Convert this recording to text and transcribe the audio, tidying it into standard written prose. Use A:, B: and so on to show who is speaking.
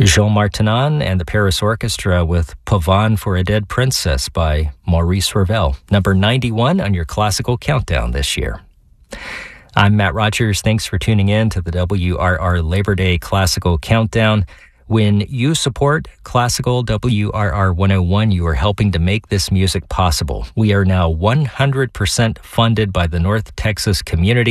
A: Jean Martinan and the Paris Orchestra with Pavane for a Dead Princess by Maurice Ravel, number 91 on your classical countdown this year. I'm Matt Rogers. Thanks for tuning in to the WRR Labor Day Classical Countdown. When you support Classical WRR 101, you are helping to make this music possible. We are now 100% funded by the North Texas community.